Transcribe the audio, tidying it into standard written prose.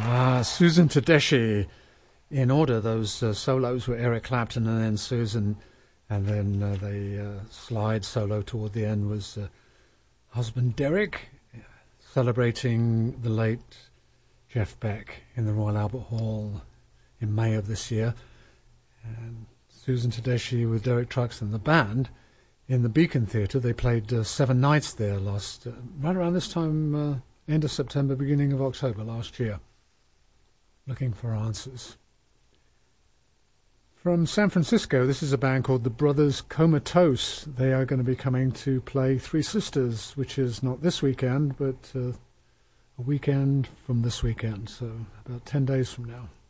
Susan Tedeschi, in order. Those solos were Eric Clapton and then Susan, and then the slide solo toward the end was husband Derek, celebrating the late Jeff Beck in the Royal Albert Hall in May of this year. And Susan Tedeschi with Derek Trucks and the band in the Beacon Theatre. They played 7 nights there right around this time, end of September, beginning of October last year. Looking for answers. From San Francisco, this is a band called the Brothers Comatose. They are going to be coming to play Three Sisters, which is not this weekend, but a weekend from this weekend, so about 10 days from now.